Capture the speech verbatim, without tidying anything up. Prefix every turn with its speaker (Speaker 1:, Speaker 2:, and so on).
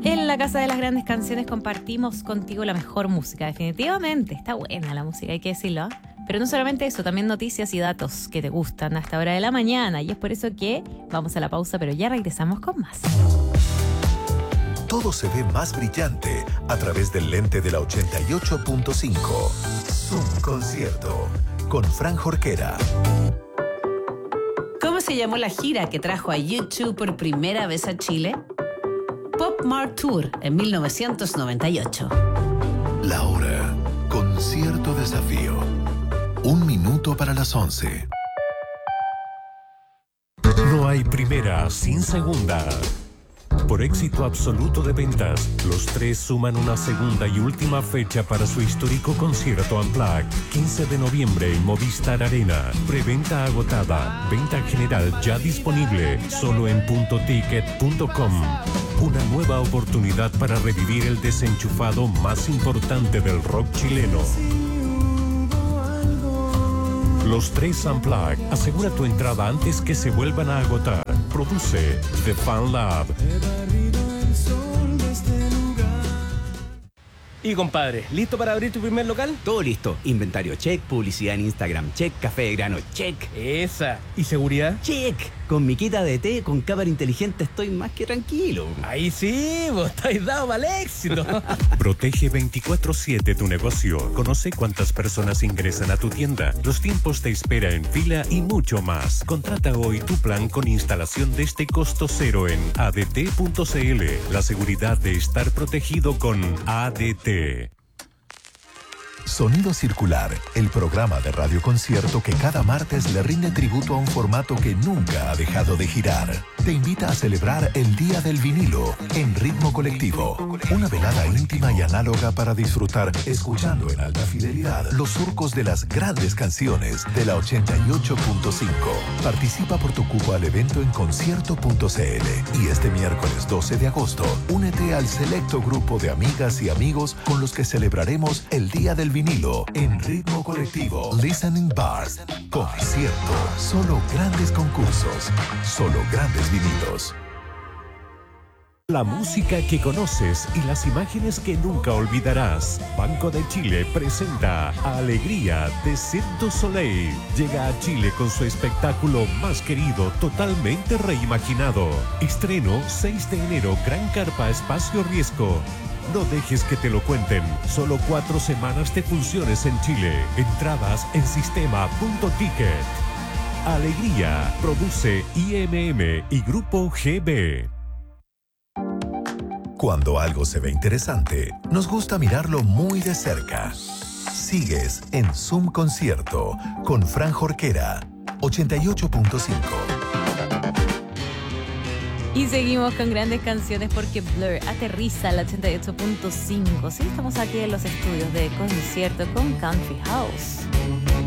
Speaker 1: En la Casa de las Grandes Canciones compartimos contigo la mejor música. Definitivamente, está buena la música, hay que decirlo. Pero no solamente eso, también noticias y datos que te gustan a esta hora de la mañana. Y es por eso que vamos a la pausa, pero ya regresamos con más.
Speaker 2: Todo se ve más brillante a través del lente de la ochenta y ocho punto cinco. Zoom Concierto con Fran Jorquera.
Speaker 3: ¿Cómo se llamó la gira que trajo a U dos por primera vez a Chile? Pop Mart Tour en mil novecientos noventa y ocho.
Speaker 2: La hora. Concierto Desafío. Un minuto para las once.
Speaker 4: No hay primera sin segunda. Por éxito absoluto de ventas, los tres suman una segunda y última fecha para su histórico concierto Unplugged, quince de noviembre en Movistar Arena. Preventa agotada, venta general ya disponible, solo en punto ticket punto com. Una nueva oportunidad para revivir el desenchufado más importante del rock chileno. Los tres Unplugged. Asegura tu entrada antes que se vuelvan a agotar. Produce The Fan Lab.
Speaker 5: Y compadre, ¿listo para abrir tu primer local?
Speaker 6: Todo listo. Inventario check, publicidad en Instagram check, café de grano check.
Speaker 5: Esa. ¿Y seguridad?
Speaker 6: Check. Con mi quita de té con cámara inteligente estoy más que tranquilo.
Speaker 5: Ahí sí, vos estáis dado para el éxito.
Speaker 4: Protege veinticuatro siete tu negocio. Conoce cuántas personas ingresan a tu tienda, los tiempos de espera en fila y mucho más. Contrata hoy tu plan con instalación de este costo cero en a d t punto c l. La seguridad de estar protegido con A D T.
Speaker 2: Sonido Circular, el programa de radioconcierto que cada martes le rinde tributo a un formato que nunca ha dejado de girar. Te invita a celebrar el Día del Vinilo en Ritmo Colectivo. Una velada íntima y análoga para disfrutar, escuchando en alta fidelidad, los surcos de las grandes canciones de la ochenta y ocho punto cinco. Participa por tu cupo al evento en concierto punto c l. Y este miércoles doce de agosto, únete al selecto grupo de amigas y amigos con los que celebraremos el Día del Vinilo. Vinilo en Ritmo Colectivo. Listening Bars. Concierto. Solo grandes concursos. Solo grandes vinilos.
Speaker 4: La música que conoces y las imágenes que nunca olvidarás. Banco de Chile presenta Alegría de Cirque du Soleil. Llega a Chile con su espectáculo más querido, totalmente reimaginado. Estreno seis de enero, Gran Carpa Espacio Riesgo. No dejes que te lo cuenten. Solo cuatro semanas de funciones en Chile. Entradas en sistema punto ticket. Alegría. Produce I M M y Grupo G B.
Speaker 2: Cuando algo se ve interesante, nos gusta mirarlo muy de cerca. Sigues en Zoom Concierto con Fran Jorquera, ochenta y ocho punto cinco.
Speaker 1: Y seguimos con grandes canciones porque Blur aterriza al ochenta y ocho punto cinco. Sí, estamos aquí en los estudios de concierto con Country House.